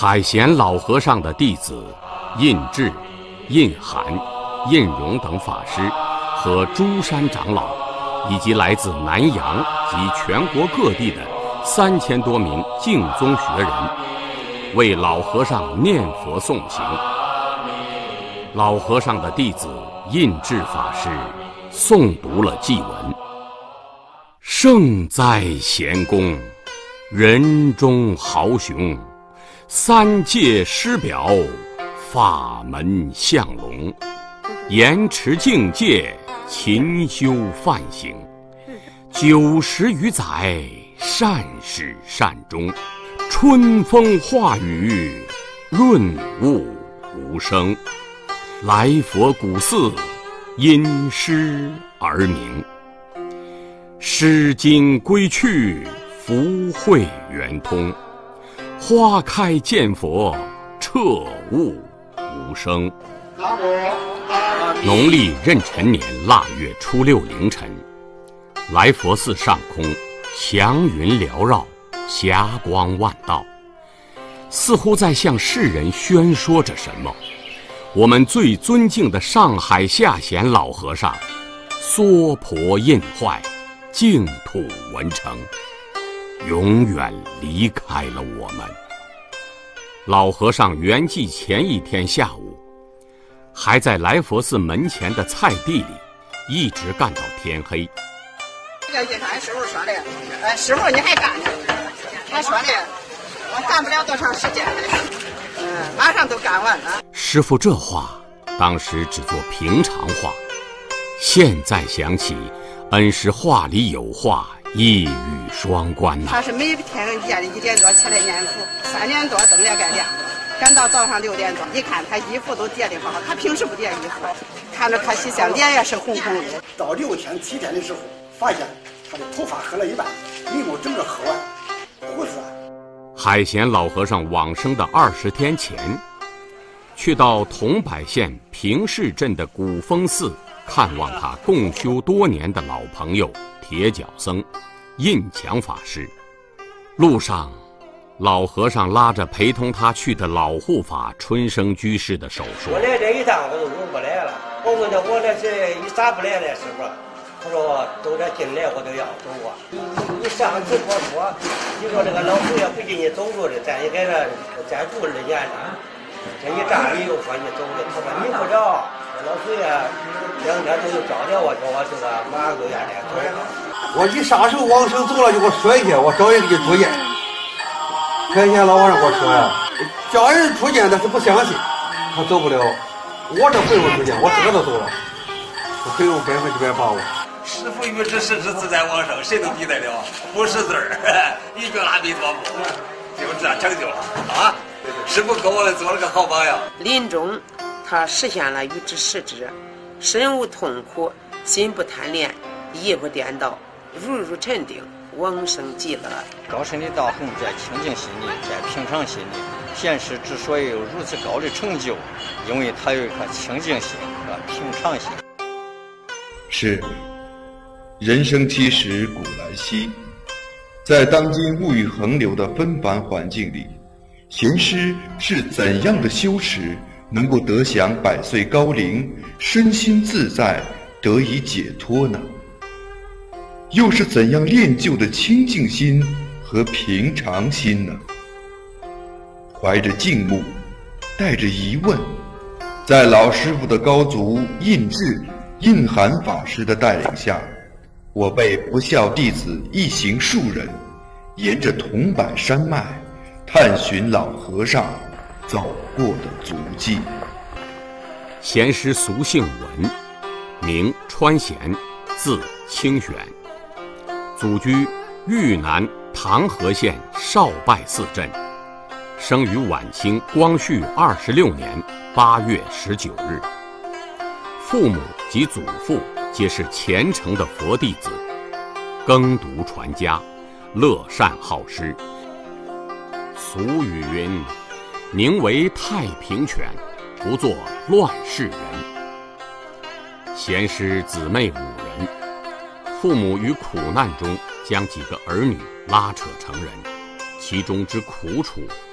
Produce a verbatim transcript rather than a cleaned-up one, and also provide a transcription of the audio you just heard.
海贤老和尚的弟子印智、印涵、印荣等法师和诸山长老，以及来自南洋及全国各地的三千多名净宗学人，为老和尚念佛诵行。老和尚的弟子印智法师诵读了祭文：圣哉贤公，人中豪雄，三界师表，法门相隆，严持境界，勤修梵行，九十余载，善始善终，春风化雨，润物无声，来佛古寺，因诗而名。诗经归去，福慧圆通，花开见佛，彻悟无声。农历壬辰年腊月初六凌晨，来佛寺上空祥云缭绕，霞光万道，似乎在向世人宣说着什么。我们最尊敬的上海下贤老和尚娑婆印坏，净土文成，永远离开了我们。老和尚圆寂前一天下午，还在来佛寺门前的菜地里一直干到天黑。 这个一看师傅说的，呃，师傅你还干呢？他说的，我干不了多长时间了，嗯、呃，马上都干完了。 师傅这话当时只做平常话，现在想起，恩师话里有话，一语双关呐、啊。 他是每天夜里一点多起来念佛，三点多灯也该亮了，赶到早上六点多，一看他衣服都叠得好，他平时不叠衣服，看着他洗相，脸也是红红的。 到六天七天的时候，发现他的头发黑了一半，眉毛整个黑完，胡子。 海贤老和尚往生的二十天前，去到桐柏县平市镇的古峰寺看望他共修多年的老朋友铁脚僧印强法师。路上，老和尚拉着陪同他去的老护法春生居士的手说：“ 我来这一趟我都入不来了。我问他我这是你咋不来了，师傅？他说都这进来我都要走啊。你你你上次我说，你说这个老祖爷不给你走路的，咱也给他再住二年了。这一站你又说你走的，他说你不着，老祖爷两天都有招了我，叫我这个马上都要来走。 我一撒手往生走了，就给我摔下，我找人给你出见。开前老和尚给我说呀，家人出见，但是不相信，他走不了。我这朋友出见，我自个都走了，我朋友百分之百把握。 师父与之生是自在往生，谁都比得了，不识字儿，一句阿弥陀佛，就这样成就了啊！师父给我做了个好榜样。 临终，他实现了与之实之，身无痛苦，心不贪恋，意不颠倒，如如沉定，往生极乐。 高深的道行在清净心里，在平常心里。贤师之所以有如此高的成就，因为他有一颗清净心和平常心。 是，人生七十古来稀，在当今物欲横流的纷繁环境里，贤师是怎样的修持，能够得享百岁高龄，身心自在，得以解脱呢？又是怎样练就的清净心和平常心呢？怀着敬慕，带着疑问，在老师傅的高足印智、印涵法师的带领下，我辈不孝弟子一行数人，沿着桐柏山脉，探寻老和尚走过的足迹。 贤师俗姓文，名川贤，字清玄，祖居豫南唐河县少拜寺镇，生于晚清光绪二十六年八月十九日。父母及祖父皆是虔诚的佛弟子，耕读传家，乐善好施。俗语云：“宁为太平犬，不做乱世人。”贤师姊妹五人，父母于苦难中将几个儿女拉扯成人，其中之苦楚